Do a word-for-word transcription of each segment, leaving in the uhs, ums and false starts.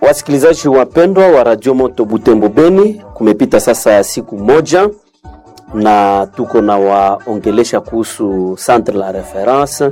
Wasikilizaji wapendwa wa Radio Moto Butembo Beni, kumepita sasa siku moja na tuko na waongelesha kuhusu Centre la Reference.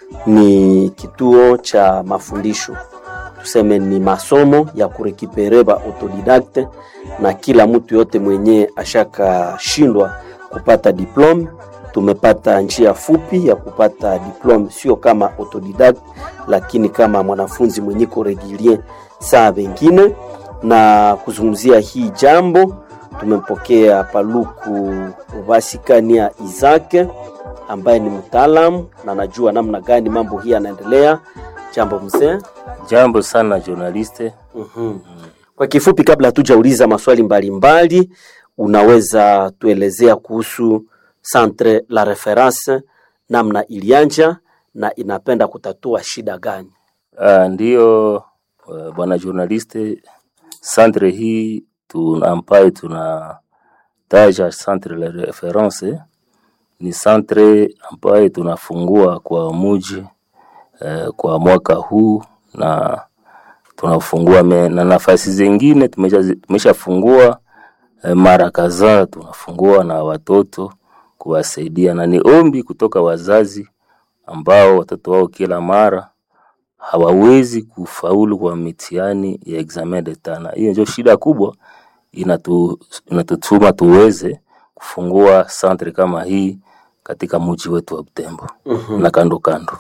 Ni kituo cha mafundisho, tuseme ni masomo ya kurekipereba autodidacte, na kila mtu yote mwenye ashaka shindwa kupata diplome. Tumepata njia fupi ya kupata diplome, sio kama autodidact lakini kama mwanafunzi mwenye ko regulier saa wengine. Na kuzungumzia hii jambo tumempokea Paluku Ubasikania Isaac ambaye ni mtaalamu na anajua namna gani mambo hii yanaendelea. Jambo mzee. Jambo sana journaliste. Mhm. Mm. Kwa kifupi, kabla hatujauliza maswali mbalimbali mbali, unaweza tuelezea kuhusu Centre la Reference, namna ilianja na inapenda kutatua shida gani? Uh, ndio uh, bwana journaliste, centre hii tunampai tuna taja Centre la Reference ni centre ambayo tunafungua kwa muji uh, kwa mwaka huu, na tunafungua me, na nafasi zingine tumesha tumeshafungua uh, mara kadhaa. Tunafungua na watoto kuwasaidia, na ni ombi kutoka wazazi ambao watoto wao kila mara hawawezi kufaulu kwa mitihani ya examen d'etat. Na hiyo ndio shida kubwa inatu inatutuma tuweze kufungua centre kama hii katika mji wetu wa Butembo. Mm-hmm. Na kando kando.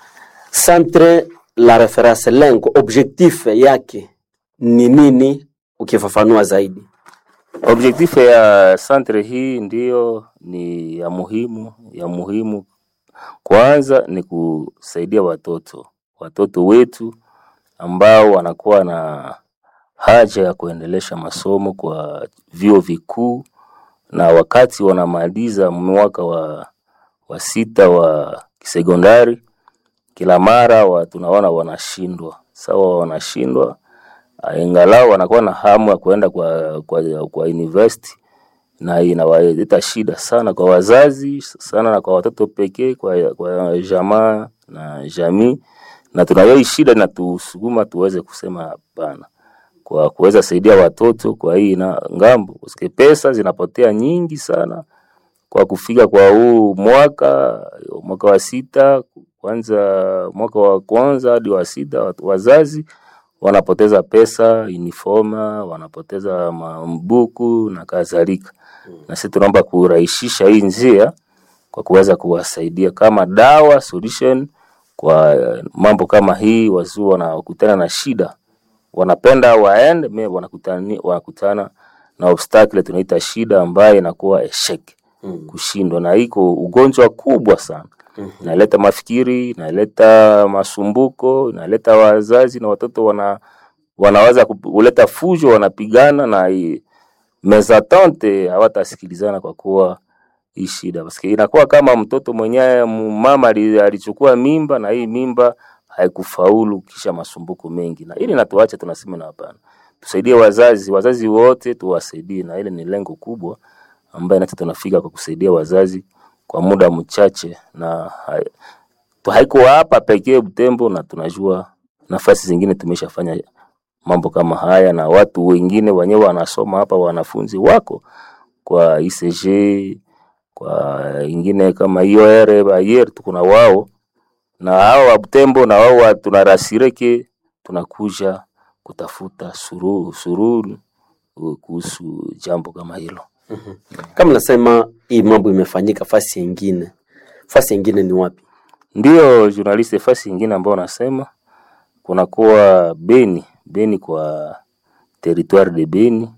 Centre la Reference, lengo objectif yake ni nini ukifafanua zaidi? Objectif ya centre hii ndio ni ya muhimu, ya muhimu. Kwanza ni kusaidia watoto, watoto wetu ambao wanakuwa na haja ya kuendelesha masomo kwa vyuo vikuu, na wakati wanamaliza mwaka wa wa sita wa sekondari kila mara wa tunaona wanashindwa. Sawa, wanashindwa, ingalau wanakuwa na hamu ya kuenda kwa kwa, kwa university, na inawaleta shida sana kwa wazazi sana na kwa watoto pekee, kwa kwa jamaa na jamii. Na tunayo shida na tusuguma tuweze kusema hapana kwa kuweza saidia watoto kwa hii na ngambo, usike pesa zinapotea nyingi sana kwa kufika kwa huu mwaka mwaka wa sita, kwanza mwaka wa kwanza hadi wa sita wazazi wanapoteza pesa, uniforma, wanapoteza mambuku na kadhalika. Hmm. Na sisi tunaomba kurahisisha hii njia kwa kuweza kuwasaidia kama dawa solution kwa mambo kama hii. Wazuu wanakutana na shida, wanapenda waende me wanakutana wanakutana na obstacle tunaita shida ambayo inakuwa eshek. Hmm. Kushindwa, na iko ugonjwa kubwa sana. Mm-hmm. Inaleta mafikiri, inaleta masumbuko, inaleta wazazi na watoto wana wanawaza kuleta fujo, wanapigana na mezatante, hawatasikilizana kwa kuwa hii shida. Basi inakuwa kama mtoto mwenyewe mama alichukua mimba na hii mimba haikufaulu, kisha masumbuko mengi. Na ili natuacha tunasema na hapana. Tusaidie wazazi, wazazi wote tuwasaidie, na ile ni lengo kubwa ambaye nati tunafika kwa kusaidia wazazi kwa muda mchache. Na tu haiko hapa pekee Butembo, na tunajua nafasi zingine tumeshafanya mambo kama haya, na watu wengine wenyewe wanasoma hapa, wanafunzi wako kwa I C G, kwa ingine kama I O R Bayer, tuko na wao na hao wa Butembo, na wao tunarasireke tunakuja kutafuta suru suru kuhusu jambo kama hilo. Mm-hmm. Kama nasema hii mambo imefanyika fasi nyingine, fasi nyingine ni wapi? Ndio journaliste, fasi nyingine ambao nasema kuna kwa Beni, Beni kwa territoire de Beni.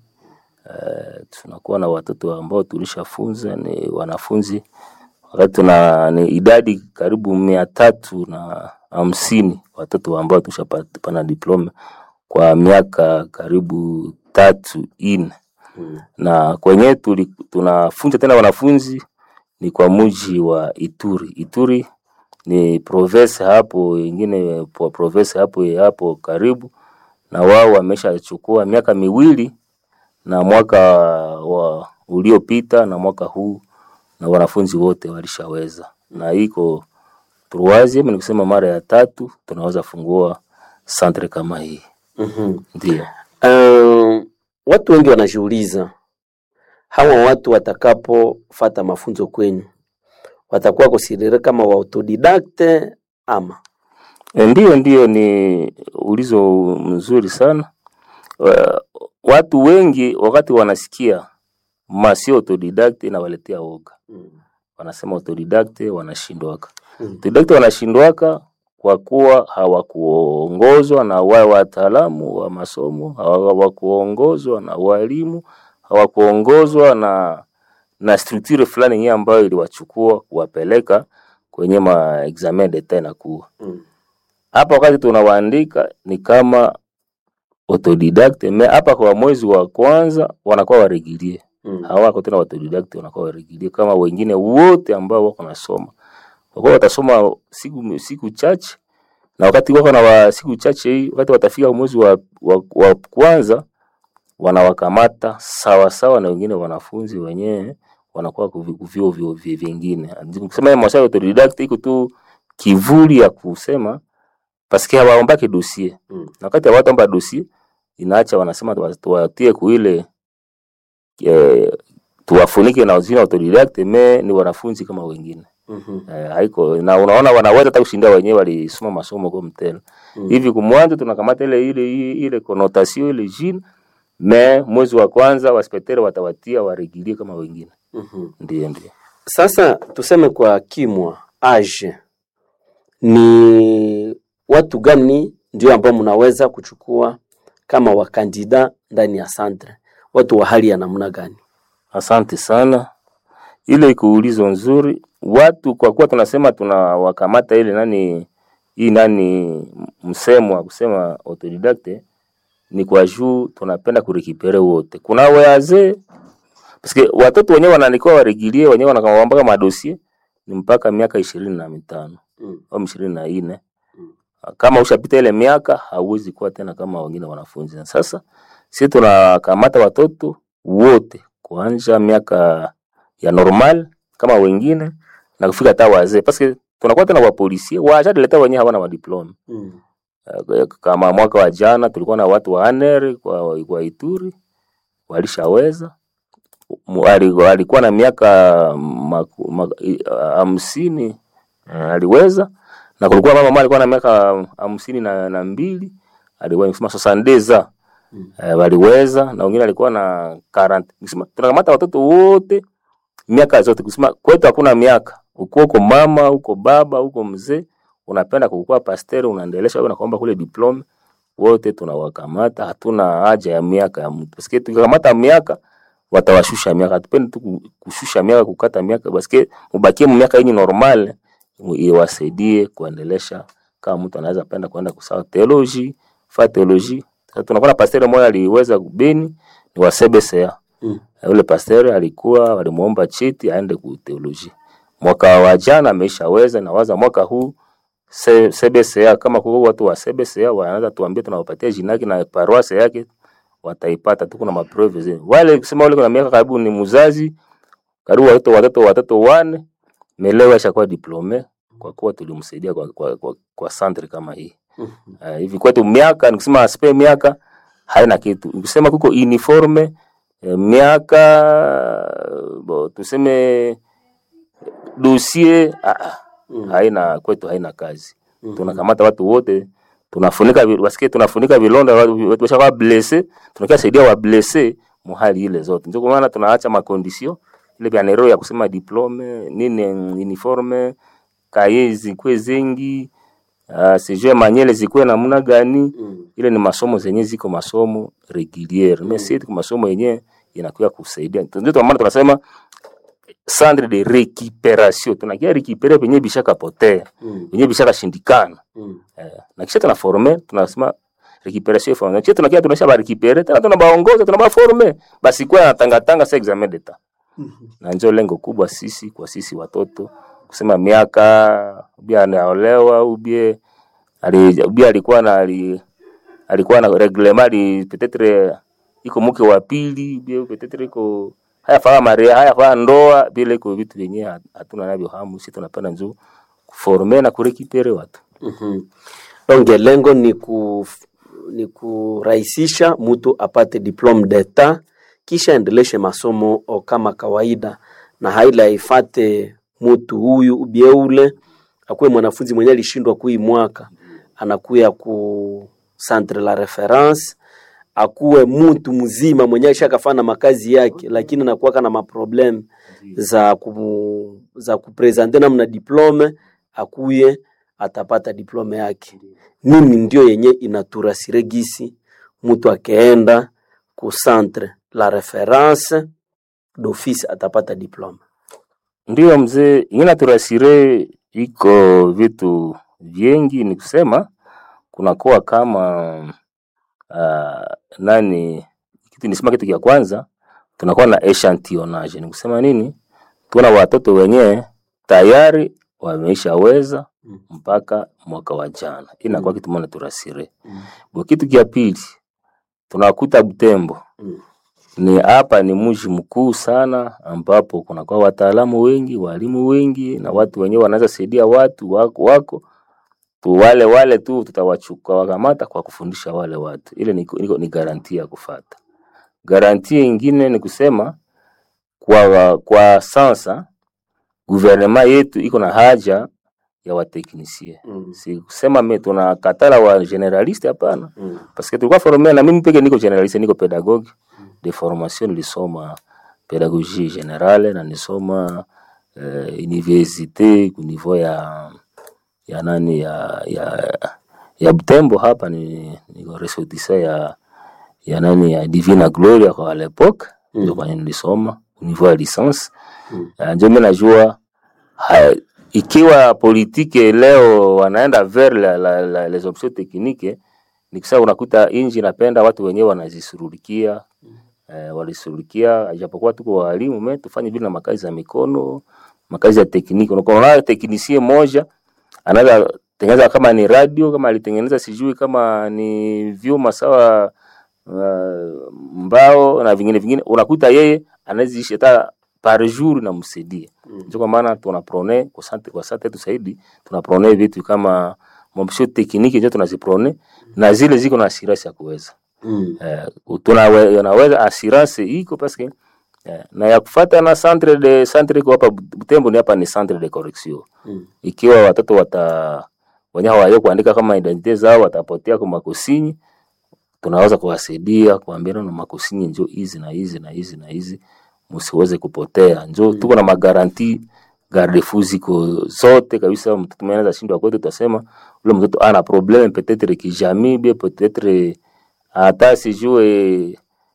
Uh, tunakuwa na watoto ambao tulishafunza, ni wanafunzi wakati tuna ni idadi karibu mia tatu na hamsini watoto ambao tushapata diploma kwa miaka karibu tatu ine. Hmm. Na kwenye tunafunza tena wanafunzi ni kwa mji wa Ituri. Ituri ni province hapo, ingine kwa province hapo hapo karibu, na wao wameshachukua miaka miwili na mwaka wa uliopita na mwaka huu, na wanafunzi wote walishaweza. Na iko troisième, ni kusema mara ya tatu tunaweza fungua centre kama hii. Mhm. Ndio. Uh, watu wengi wanajiuliza hawa watu watakapofata mafunzo kwenu watakuwa considered kama wa autodidacte ama? E, Ndio, ndio, ni ulizo mzuri sana. Uh, watu wengi wakati wanasikia masio autodidacte na waletea woga. Mm. Wanasema autodidacte wanashindwaka. Mm. Autodidacte wanashindwaka kwa kuwa hawakuongozwa na wale wataalamu wa masomo, hawakuongozwa na walimu, hawakuongozwa na na structure fulani yenyewe ambayo iliwachukua kuwapeleka kwenye ma examen d'etat na kuwa. Mm. Hapa wakati tunawaandika ni kama autodidacte, me hapa kwa mwezi wa kwanza wanakuwa waregilie. Mm. Hawako tena autodidacte, wanakuwa waregilie kama wengine wote ambao wako nasoma. Wako watasoma siku siku chache, na wakati wako na wa siku chache hii, wakati watafika mwezi wa, wa, wa kwanza wanawakamata sawa sawa na wengine wanafunzi wenyewe wanakuwa kuvio vio vingine. Kusema mwasha autodidacte iko tu kivuli ya kusema paske hawaombake dossier. Mm. Na wakati hawataomba dossier inaacha wanasema tuwatie kuile eh, tuwafunike na uzina autodidacte, me ni wanafunzi kama wengine. Mhm. Eh, haiko na unaona wanaweza hata kushinda wenyewe walisoma masomo kwa mtelo. Mm. Hivi kumwanzo tunakamata ile ile ile connotation ile jina, me mwezi wa kwanza waspectere watawatia waregilie kama wengine. Mhm. Ndio, ndio. Sasa tuseme kwa kimwa age ni watu gani ndio ambao mnaweza kuchukua kama wakandida ndani ya centre? Watu wa hali ya namna gani? Asante sana. Ile ikuulizo nzuri. Watu kwa kuwa tunasema tunawakamata ile nani hii nani msemo wa kusema autodidacte ni kwa juu tunapenda kurekipere wote. Kuna waze parce watoto wenyewe wanaandikwa waregilie wenyewe wanakamwambaka madossier ni mpaka miaka ishirini na mitano. Mm. Au ishirini na nne. Mm. Kama ushapita ile miaka hauwezi kuwa tena kama wengine wanafunzi. Sasa sisi tunakamata watoto wote kuanza miaka ya normal kama wengine na kufika hata wazee parce tunakuwa tena wa polisi wajadileta wenyewe hawana madiploma. Mm. Uh, kama mwaka wa jana tulikuwa na watu wa aner kwa kwa Ituri walishaweza alikuwa na miaka hamsini uh, aliweza, na kulikuwa mama alikuwa na miaka hamsini na, na mbili aliweza kusema sosandeza. Mm. Uh, waliweza na wengine alikuwa na arobaini. Kusema tunakamata watoto wote miaka zote, kusema kwetu hakuna miaka. Uko uko mama, uko baba, uko mzee, unapenda kukua pasteur, unaendelesha wewe na kuomba kule diploma, wote tunawakamata, hatuna haja ya miaka ya mtu. Parce tukikamata miaka watawashusha miaka, tupende tu kushusha miaka, kukata miaka, parce mubakie miaka yenye normal iwasaidie kuendelesha. Kama mtu anaweza penda kwenda kusoma theology, fa theology. Tunakuwa pasteur mmoja aliweza kubeni ni wa C B C A. Mm. Yule pasteur alikuwa walimuomba cheti aende ku theology. Mwaka wa jana ameshaweza, na waza mwaka huu C B C A kama kwa watu wa C B C A wanaanza tuambie tunawapatia jina yake na paroisse yake wataipata tu. Kuna maprove zile wale kusema wale kuna miaka karibu ni mzazi karibu watoto watoto watoto wane melewa shakuwa diplome kwa kuwa tulimsaidia kwa kwa, kwa, kwa centre kama hii. Mm-hmm. Uh, hivi kwetu miaka nikisema aspe miaka haina kitu. Nikisema kuko uniforme eh, miaka bo, tuseme dossier ah, ah. Mm. haina kwetu haina kazi. Mm-hmm. Tunakamata watu wote tunafunika wasikie tunafunika vilonda watu washakuwa blessé, tunakia saidia wa blessé muhali ile zote. Ndio kwa maana tunaacha makondisio ile bya nero ya kusema diplome nini uniforme kaizi kwe zengi uh, sijue manyele zikuwe namna gani. Mm. Ile ni masomo zenye ziko masomo reguliere. Mm. Mais c'est masomo yenye inakuwa kusaidia. Ndio kwa maana tunasema centre de récupération. Tunakia récupérer penye bishaka potea. Mm. Penye bishaka shindikana. Mm. Eh, na kisha tuna former tunasema récupération forme. Na kisha tunakia tunasha ba récupérer, tena tunabaongoza, tunabaformer. Basi kwa natanga tanga sa examen d'etat. Mm-hmm. Na ndio lengo kubwa sisi kwa sisi watoto kusema miaka bia anaolewa ubie ali ubia alikuwa na ali, alikuwa na reglement peut-être iko mke wa pili ubie peut-être iko haya faa maria haya faa ndoa bila iko vitu vyenyewe hatuna navyo hamu. Sisi tunapenda nzo kuformer na kurekipere watu. Mhm. Donc lengo ni ku ni kurahisisha mtu apate diplome d'etat kisha endeleshe masomo o kama kawaida, na haila ifate mtu huyu ubieule akuwe mwanafunzi mwenye alishindwa kui mwaka anakuya ku centre la reference, akuwe mtu mzima mwenye alishakafanya makazi yake lakini anakuwa na maproblem za ku, za kupresente namna diplome, akuye atapata diplome yake. Nini ndio yenye inaturasire gisi mtu akeenda ku centre la reference d'office atapata diplome? Ndio mzee, inaturasire iko vitu vingi, ni kusema kuna kuwa kama uh, nani kitu nisema kitu ya kwanza tunakuwa na echantillonnage. Ni kusema nini? Tuna watoto wenyewe tayari wameshaweza mpaka mwaka wa jana. Inakuwa kitu mwana turasire. Bo kitu kia pili tunakuta Butembo. Ni hapa ni mji mkuu sana ambapo kuna kwa wataalamu wengi, walimu wengi na watu wenyewe wanaweza saidia watu wako wako tu wale wale tu tutawachukua wakamata kwa kufundisha wale watu. Ile ni, ni, ni garantia kufuata. Garantia nyingine ni kusema kwa kwa sasa gouvernement yetu iko na haja ya wateknisie. Mm. Si kusema mimi tunakatala wa generaliste hapana. Mm. Parce que tulikuwa formé na mimi peke niko generaliste, niko pedagogue mm. de formation, nilisoma pédagogie générale na nisoma uh, université ku niveau ya ya nani ya ya ya Butembo hapa ni niko ressortissant ya ya nani ya Divina Gloria kwa l'époque mm. ndio kwa nilisoma au niveau ya licence. Mm. Uh, ndio mimi najua ha, ikiwa politike leo wanaenda vers la, la, la, les options techniques, ni kusema unakuta inji inapenda watu wenyewe wanazisurulikia mm. eh, walisurulikia ajapokuwa tuko walimu mimi tufanye vile na makazi za mikono, makazi ya tekniki. Unaona teknisie moja anaweza tengeneza kama ni radio, kama alitengeneza sijui kama ni vyuma sawa uh, mbao na vingine vingine, unakuta yeye anaziishi hata par jour na msaidie. Mm. Ndio kwa maana tunaprone kwa sante kwa sante tusaidi, tunaprone vitu kama mobisho tekniki ndio tunaziprone mm. na zile ziko na assurance ya kuweza. Mm. Eh tunaweza assurance iko parce que eh, na ya kufuata na centre de centre kwa hapa Butembo ni hapa ni centre de correction. Mm. Ikiwa watoto wata wenyewe wao kuandika kama identite zao watapotea kwa makosinyi, tunaweza kuwasaidia kuambia na makosinyi njoo hizi na hizi na hizi na hizi msiweze kupotea. Njoo mm. tuko na magaranti garde-fou ziko zote kabisa. Mtoto mwenye shindwa kwetu tutasema ule mtoto ana problème peut-être que jamais bien peut-être hata sijue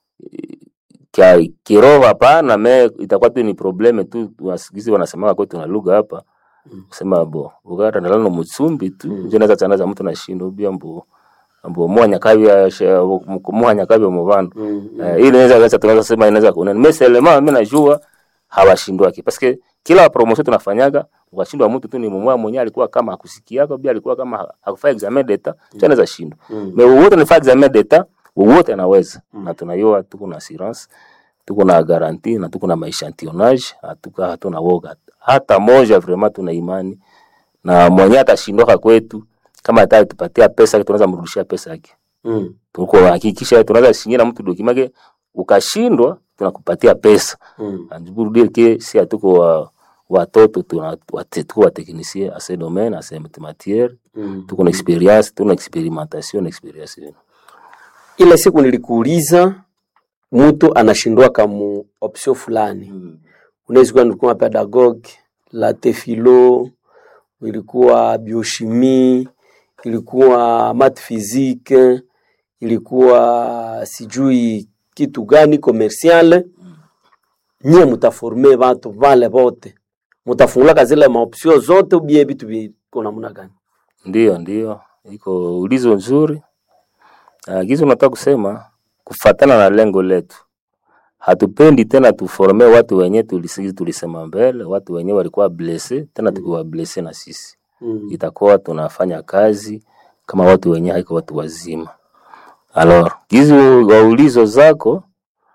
kia kiroho hapana, me itakuwa tu ni problème tu wasikizi wanasema kwetu na lugha hapa mm. kusema bo ugara na lano mutsumbi tu mm. njoo naweza tanaza mtu na shindo bia mbo ambo mwanya kabia mwanya kabia mubano mm, mm. Uh, ile inaweza kaza tunaweza sema inaweza kuna meselema mimi najua hawashindwa ki parce que kila promotion tunafanyaga ukashindwa mtu tu ni mmoja mwenyewe alikuwa kama hakusikia kwa bia alikuwa kama hakufanya examen d'etat mm. tunaweza shindwa mm. mais wote ni fa examen d'etat wote anaweza mm. na tunayua tuko na assurance, tuko na garantie na tuko na maechantillonnage, hatuka hatuna woga hata moja. Vraiment tuna imani na mwenyewe atashindwa kwetu. Kama hata tupatia pesa tunaweza mrudishia pesa yake. Mm. Tuko hakikisha tunaweza shinyana mtu dokimake ukashindwa tunakupatia pesa. Mm. Anjiburu dire que si atuko wa watoto tuna watu wa technicien à ce domaine à ce matière. Mm. Tuko na experience, tuna experimentation na experience. Ile siku nilikuuliza mtu anashindwa kama option fulani. Mm. Unaweza kuwa nilikuwa pedagogue, la tefilo, ilikuwa biochimie, ilikuwa math physique, ilikuwa sijui kitu gani commercial. Nye mutaforme watu vale wote, mutafungula kazile maopsio zote ubie bitu biko namna gani? Ndio ndio iko ulizo nzuri. Uh, gizo nataka kusema kufatana na lengo letu. Hatupendi tena tuforme watu wenye tulisikiza tulisema mbele, watu wenye walikuwa blessé tena tukiwa blessé na sisi. Mm. Itakuwa tunafanya kazi kama watu wenye haiko watu wazima. Alors, gizo waulizo zako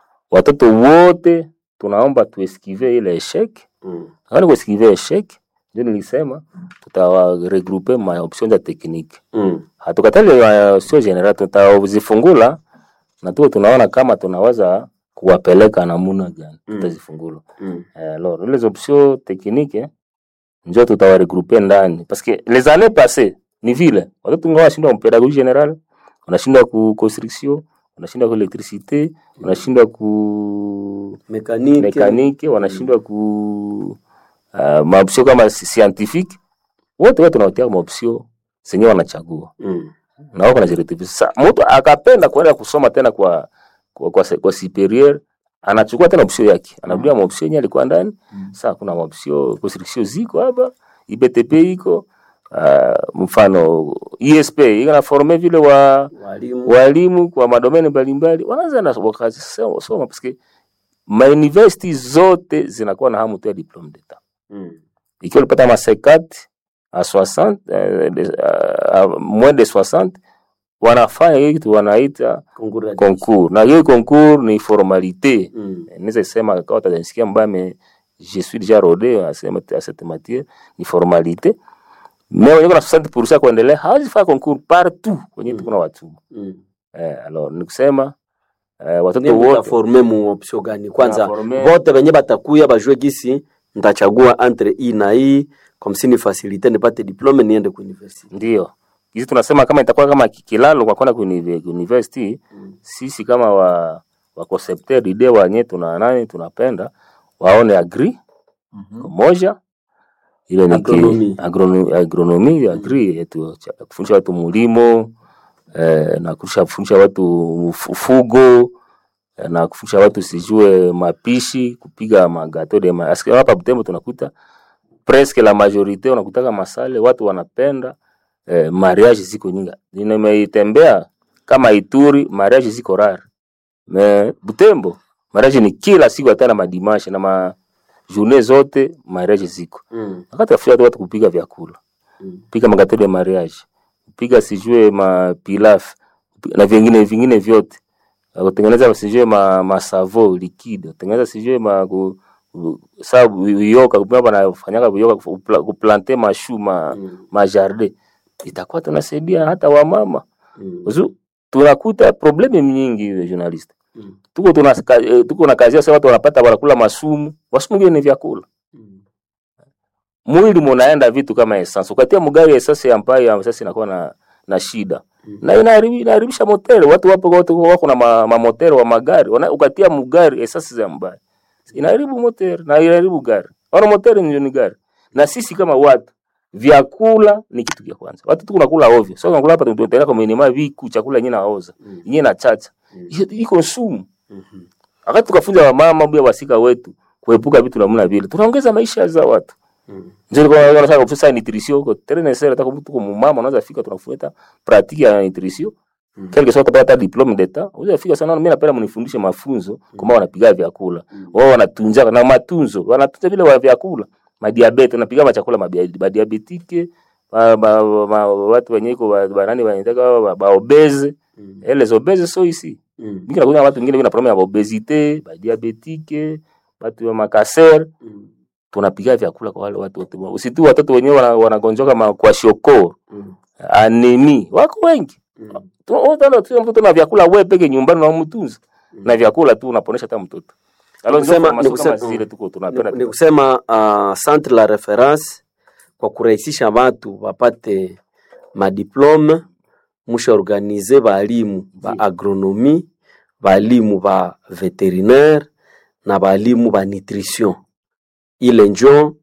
watoto wote tunaomba tueskive ile eshek. Mm. Hali kueskive eshek Ndio nilisema tutawa regrouper ma options za technique. Mm. Hatukatali uh, sio general, tutazifungula na tu tunaona kama tunaweza kuwapeleka namna gani Mm. tutazifungula. Mm. Eh, alors les options techniques ndio tutawa regrouper ndani parce que les années passées ni vile watoto ngao washindwa pedagogie générale, wanashindwa ku construction, wanashindwa ku électricité, wanashindwa ku Mécanique. mécanique, wanashindwa ku uh, maopsio kama scientifique. Wote wote tunawatia maopsio zenye wanachagua. Mm. Na wako na jiretivisa. Sasa mtu akapenda kwenda kusoma tena kwa kwa, kwa, kwa superior, anachukua tena opsio yake. Anarudia maopsio yenyewe alikuwa ndani. Mm. Sasa kuna maopsio construction ziko hapa, I B T P iko, uh, mfano I S P iko na former vile wa Walimu. walimu kwa madomeni mbalimbali. Wanaanza na wakazi soma parce que ma university zote zinakuwa na hamu tu ya diplome d'etat. Mm. Ikiwa ulipata ma cinquante à soixante euh, euh, moins de soixante wanafanya hiyo kitu wanaita Concours. concours. Na hiyo concours ni formalité. Mm. Naweza sema kama utanisikia mbaya mais je suis déjà rodé à cette matière, ni formalité. Mais wao na soixante pour cent kuendelea hawajifanya concours partout kwenye kuna watu. Mm. Eh, alors nikusema eh, watoto Nini wote utaforme mu option gani? Kwanza Utaforme- vote benye batakuya bajue gisi ndachagua entre hii na hii comme si ni facilité nipate diplome niende ku university. ndio. Hizi tunasema kama itakuwa kama kilalo kwa kwenda ku university, Mm. sisi kama wa wa concepteur idee wenyewe tuna nani tunapenda waone agree Mhm. moja ile ni Agronomy. agronomy agronomy agree yetu cha- kufundisha watu mulimo eh, na kufundisha kufundisha watu ufugo eh, na kufundisha watu sijue mapishi kupiga magato de ma asikia hapa Butembo tunakuta presque la majorité unakutaka masale watu wanapenda eh, mariage ziko nyingi. Nimeitembea kama Ituri mariage ziko rare. Me Butembo mariage ni kila siku hata na madimashe na ma journée zote mariage ziko. Mm. Wakati afia watu kupiga vyakula. Mm. Piga magato de mariage. Piga sijue ma pilaf na vingine vingine vyote. Kutengeneza sijue ma masavo liquide, kutengeneza sijue ma ku, sababu yoka kupima na fanyaga yoka kuplanter mashu ma, Mm. ma jardin. Itakuwa tunasaidia hata wamama. Mm. Uzu tunakuta probleme nyingi ya journalist. Mm. Tuko tuna tuko na kazi ya watu wanapata wanakula masumu, wasumu ngine ni vyakula. Mm. Mwili munaenda vitu kama essence. Ukatia mgari essence ambayo sasa inakuwa na na shida. Mm. Na inaharibi inaharibisha moteri. Watu wapo watu wako na ma, ma moteri wa magari. Wana, ukatia mgari essence za mbaya. Inaharibu moteri na inaharibu gari. Wana moteri ndio ni gari. Na sisi kama watu vyakula ni kitu cha kwanza. Watu tu tunakula ovyo. Sio tunakula hapa tunataka kwa minima viku chakula yenyewe naoza. Mm. Yenyewe na chacha. Mm. Iko sumu. Mhm. Wakati tukafunza wamama bila wasika wetu kuepuka vitu namna vile. Tunaongeza maisha za watu. Mm. Ndio kwa hiyo nataka kufanya nutrition huko. Tena sasa nataka mtu kama mama unaweza fika tunafuata pratique ya nutrition. Mm. Quelque soit utapata diplome d'etat. Unaweza fika sana mimi napenda mnifundishe mafunzo kama wanapiga vyakula. Mm. Wao wanatunza na matunzo. Wanatunza vile wa vyakula. Madiabete wanapiga machakula madiabetike. Ma, ma, ma, watu wenye iko banani wanataka ba obese. Mm. Les obèses sont ici. Mm. Mingi na watu wengine wana problème ya obesité, ba diabétique, watu wa makaser. Mm. Tunapiga vyakula kwa wale watu wote. Usitu watoto wenyewe wanagonjoka wana kwa shoko, Mm. anemi, wako wengi. Mm. Tunaona tu mtoto na vyakula wewe peke nyumbani na mtunza. Mm. Na vyakula tu unaponesha hata mtoto. Alors Nikusema- ni nikusema- kusema zile tuko tunapenda. Ni ni kusema uh, centre la reference kwa kurahisisha watu wapate madiplome, musha organize balimu ba agronomie, balimu ba veterinaire na balimu ba nutrition. Ile njo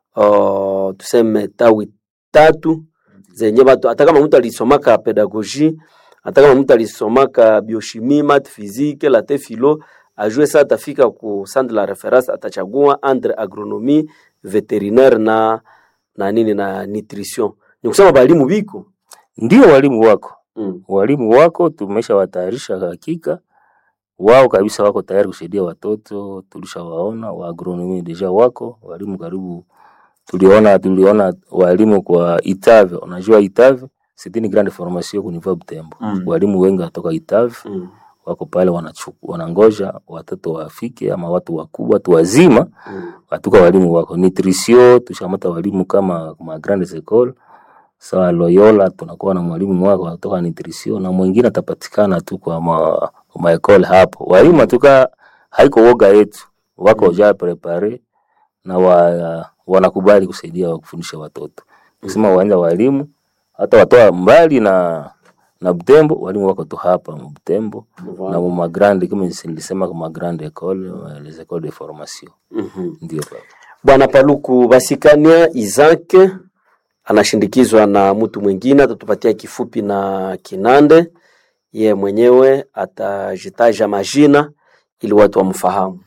uh, tuseme tawi tatu zenye watu hata kama mtu alisomaka pedagogie, hata kama mtu alisomaka biochimie, math, physique, latin philo, ajue saa atafika ku centre la reference atachagua entre agronomie, veterinaire na na nini na nutrition. Ni kusema balimu biko. Ndio walimu wako. Mm. Walimu wako tumesha watayarisha hakika. Wao kabisa wako tayari kusaidia watoto, tulishawaona wa agronomy deja wako, walimu karibu tuliona tuliona walimu kwa Itave, unajua Itave c'est une grande formation au niveau Butembo. Mm. Walimu wengi kutoka Itave Mm. wako pale wanachukua wanangoja watoto wafike ama watu wakubwa watu wazima mm. watuka walimu wako nutrition tushamata walimu kama ma grandes écoles sawa Loyola tunakuwa na mwalimu wako kutoka nutrition na mwingine atapatikana tu kwa ma, ma école hapo walimu tuka haiko woga yetu wako mm. ja prepare na wa, wanakubali kusaidia kufundisha watoto kusema mm. waanza walimu hata watoa mbali na na Butembo walimu wako tu hapa Butembo wow. na ma grande kama nilisema kama grande école les écoles de formation mm-hmm. ndio baba Bwana Paluku Basikania Isaac anashindikizwa na mtu mwingine atatupatia kifupi na kinande ye mwenyewe atajitaja majina ili watu wamfahamu.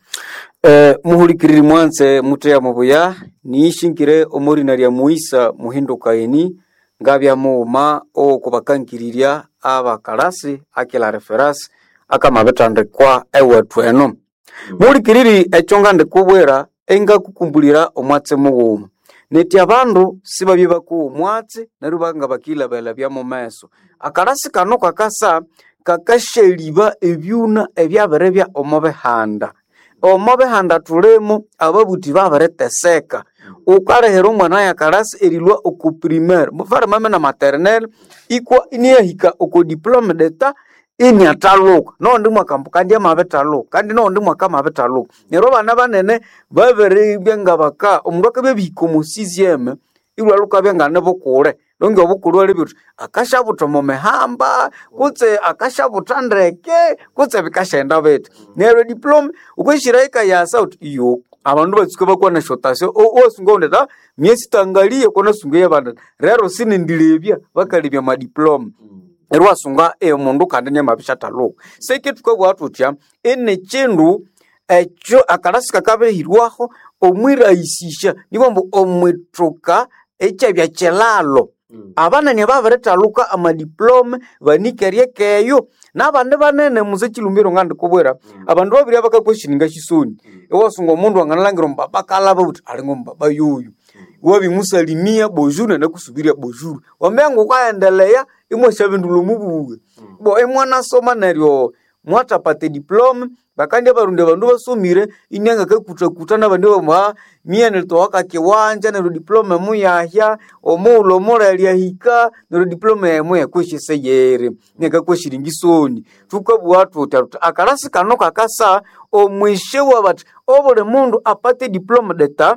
Eh muhulikiriri mwanze mute ya mabuya niishingire omuri na lya Muisa muhinduka eni ngabya muma o kubakankiriria abakarasi akila reference akamabetandikwa ewethu eno muhulikiriri echonga ndikubwera enga kukumbulira omwatse muguma neti abandu sibabye baku omwatse narubanga bakila bela bya mumeso akarasi kano kakasa kakasheliba ebyuna ebyaberebya omobehanda omobehanda tulemo ababuti babareteseka ukarehera umwana ya karasi erilwa oku primaire mufara mame na maternelle ikwa iniyahika oku diplome d'etat ini ataluka no ndi mwakampu kandi amabetaluka kandi no ndi mwaka mabetaluka nero bana banene babere byenga baka omundu akabebiko mu sixième ilwa luka byenga nebokure longe obukuru ali bitu akashabuto mu mehamba kutse akashabutandreke kutse bikashenda bete nero diplome ukwishiraika ya south iyo abandu batsuka bakwa na shotasyo o singonde ta miesi tangalie kona sungiye banda rero sinindilebya bakalibya ma diplome erwa sunga e mundu kandenya mabishata lo sekitu kwa watu tya ene chindu echo akarasika kabe hirwaho omwiraisisha nibombo omwitoka echabya chelalo mm. abana ne babareta luka ama diplome banikerie keyo nabande banene muze chilumbiro ngandi kubwera mm. abandu babiri abakakweshininga chisoni mm. ewasunga omundu angalangira mbaba kalaba buti alingo mbaba yoyo mm. wabi musalimia bonjour na kusubiria bonjour wamengo kwaendelea imwe shabindulu mubuwe mm. bo emwana soma neryo mwatapate diplome bakandi barunde bandu basumire inyanga kakuta kutana bandu ba mia nelto waka kiwanja na diplome mu yahya omulo morali yahika na diplome ya mu yakweshi seyere neka kweshiringisoni tukabwa tuta akarasi kanoka akasa omwishe wabat obole mundu apate diplome d'etat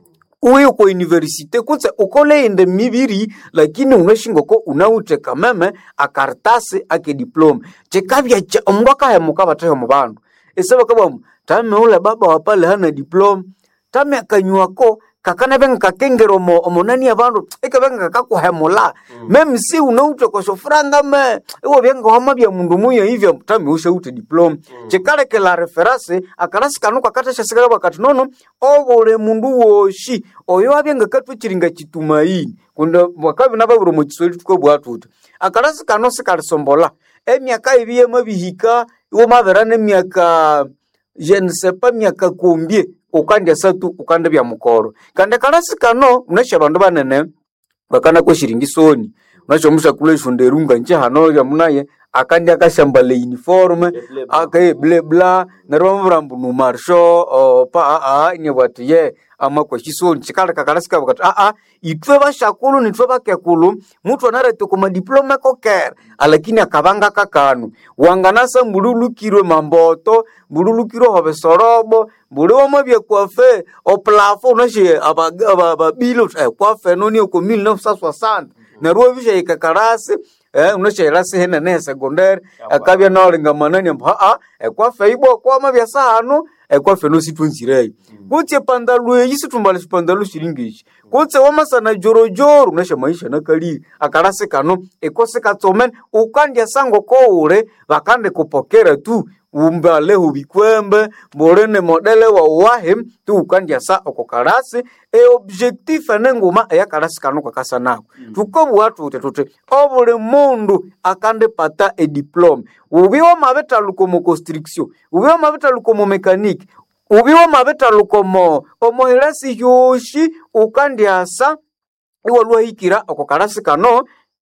uyo kwa universite kutse ukole ende mibiri lakini unashingo ko unaute kameme akartase ake diplome chekabya omwaka ya mukaba tayo mubandu esaba kaba tame ule baba wapale hana diploma tame akanywako kakana benga kakengero mo omonani abandu ekabenga kakakuhemola mm. meme si unauta kwa sofranga me ewo benga hamabya mundu muya hivyo tame ushaute diploma mm. chekale ke la reference akarasi kanuka katasha sigara bakati nono obole mundu woshi oyo abenga katwichiringa chitumaini kunda wakabi nababuro mu Kiswahili tukobwa tuta akarasi kanose kalisombola emyaka ibiye mabihika iwo maverane miaka je ne sais pas miaka kumbie ukandya satu ukanda bya mukoro kande karasi kano unasha bandu banene bakana ko shiringisoni unasha musha kule shunderunga nje hano ya munaye akandi akashamba le uniforme akaye ble bla na romvrambu no marsho pa a ni watiye ama kwa chisoni chikala kakarasika bakati a a itwe bashakulu nitwe bakekulu mtu anarete kuma diploma ko ker alakini akabanga kakanu wanganasa mbululukirwe mamboto mbululukirwe hobesorobo mbulwa mabye kwafe o plafond nashe aba aba bilo kwafe noni ko mille neuf cent soixante na ruobisha ikakarase eh unashira sehena ne secondary akabya nalinga manani mpa a kwa feibo kwa mabya sahano kwa feno situnzirei kutse pandalu yisi tumbale pandalu shiringishi kutse wamasana jorojoro unasha maisha nakali akarase kano ekose katsomen ukandya sango ko ure bakande kupokera tu umbale hubikwembe borene modele wa wahim tu ukandya sa okokarase e objectif nenguma ya karasi kano kakasa nako mm. tukobu watu utetote obule mundu akande pata e diplome ubiwa mabeta lukomo constriction ubiwa mabeta lukomo mechanique ubiwa mabeta lukomo omohirasi yoshi ukandya sa iwa luwa hikira okokarasi kano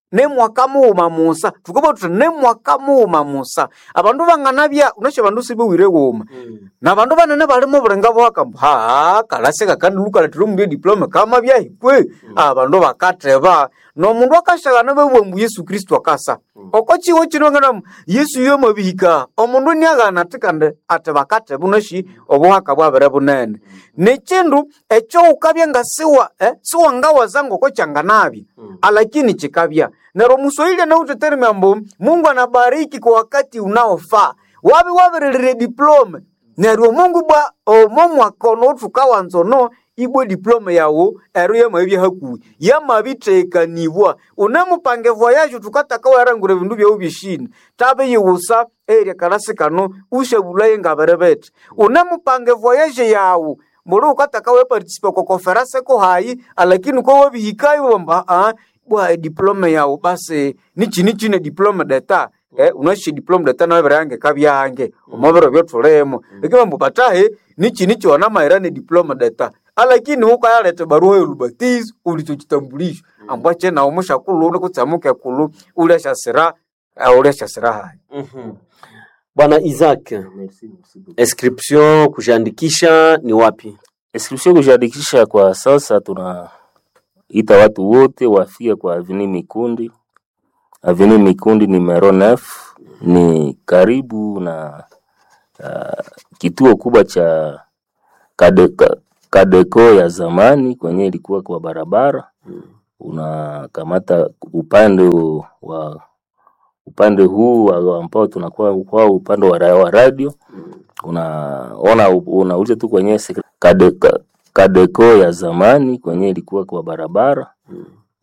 ne mwaka muuma musa tukoba tuti ne mwaka muuma musa abandu banganabya unashe bandu sibiwire woma mm. na bandu banene balimo bulenga bwakamba ha kalaseka kandi lukala tiro mu diploma kama bya hikwe mm. abandu bakateba no mundu akashagana bewe mu Yesu Kristo akasa mm. okochi wochino ngana Yesu yo mabihika omundu nyagana tikande ate bakateba unashi obuhaka bwabere bunene mm. nechindu echo ukabya ngasiwa eh siwa ngawa zango ko changanabi mm. alakini chikabya nero Muswahili na uteterme ambo Mungu anabariki kwa wakati unaofaa wabi wabirire diploma nero Mungu bwa omomwa kono tukawa nzono ibwe diploma yawo ero yamabye hakuwi yamabitekaniwa unamupange voyage tukataka warangure bindu bya ubishini tabe yusa ere karasi kano ushabulaye ngaberebete unamupange voyage yawo mboro ukataka we participe kwa conference ko hayi alakini ko wabihikayo bamba ah bwa diploma yao basi nichi nichi ne diploma d'etat eh unashi diploma d'etat na berange kabyange omobero byo tulemo ekima mbatahe nichi nichi wana mairane diploma d'etat alakini huko yalete barua yo lubatizo ulichokitambulisho ambache na omosha kulu ne kutsamuke kulu ule shasira ule shasira hai mhm Bwana Isaac, inscription kujiandikisha ni wapi? Inscription kujiandikisha kwa sasa tuna ita watu wote wafike kwa Avenue Mikundi. Avenue Mikundi numero nine ni karibu na uh, kituo kubwa cha Kadeko, Kadeko ya zamani kwenye ilikuwa kwa barabara. Hmm. Unakamata upande wa upande huu ambao tunakuwa kwa upande wa radio. Hmm. Unaona unauliza tu kwenye Kadeko, Kadeko ya zamani kwenye ilikuwa kwa barabara. Hmm.